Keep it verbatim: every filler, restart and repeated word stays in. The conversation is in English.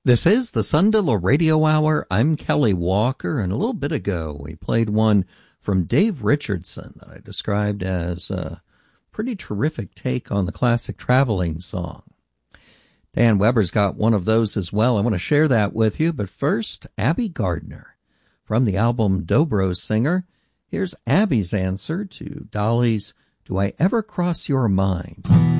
This is the Sundial Radio Hour. I'm Kelly Walker, and a little bit ago we played one from Dave Richardson that I described as a pretty terrific take on the classic traveling song. Dan Weber's got one of those as well. I want to share that with you, but first, Abby Gardner. From the album Dobro Singer, here's Abby's answer to Dolly's Do I Ever Cross Your Mind?